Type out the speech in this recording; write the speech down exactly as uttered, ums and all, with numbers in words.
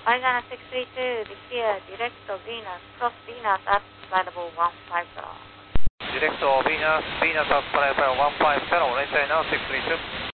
Arizona six three two, declare direct to Venus, cross Venus at flight level one five zero. Direct to Venus, Venus at flight level one five zero, right now six three two.